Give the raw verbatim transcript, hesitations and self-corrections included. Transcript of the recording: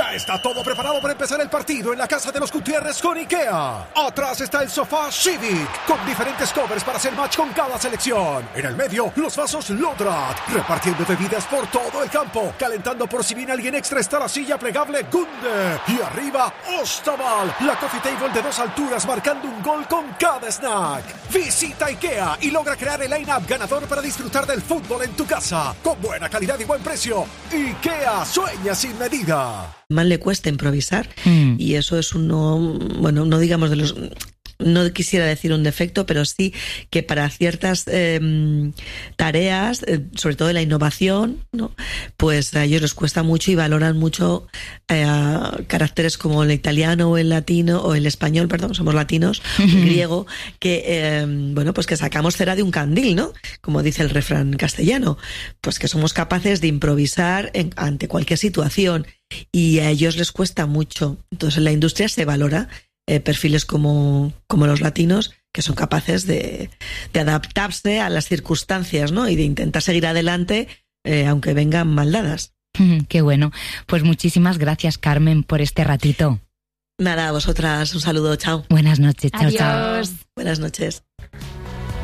Ya está todo preparado para empezar el partido en la casa de los Gutiérrez con IKEA. Atrás está el sofá Civic, con diferentes covers para hacer match con cada selección. En el medio, los vasos Lodrat, repartiendo bebidas por todo el campo. Calentando por si viene alguien extra está la silla plegable Gunde. Y arriba, Ostaval, la coffee table de dos alturas marcando un gol con cada snack. Visita IKEA y logra crear el line-up ganador para disfrutar del fútbol en tu casa. Con buena calidad y buen precio. IKEA, sueña sin medida. Más le cuesta improvisar mm. y eso es uno, bueno, no digamos de los... No quisiera decir un defecto, pero sí que para ciertas eh, tareas, eh, sobre todo de la innovación, ¿no? Pues a ellos les cuesta mucho y valoran mucho eh, caracteres como el italiano o el latino, o el español, perdón, somos latinos, uh-huh. el griego, que, eh, bueno, pues que sacamos cera de un candil, ¿no? Como dice el refrán castellano, pues que somos capaces de improvisar en, ante cualquier situación y a ellos les cuesta mucho. Entonces en la industria se valora Eh, perfiles como, como los latinos, que son capaces de, de adaptarse a las circunstancias, ¿no? Y de intentar seguir adelante, eh, aunque vengan mal dadas. Qué bueno. Pues muchísimas gracias, Carmen, por este ratito. Nada, a vosotras, un saludo, chao. Buenas noches, chao, Adiós. chao. Buenas noches.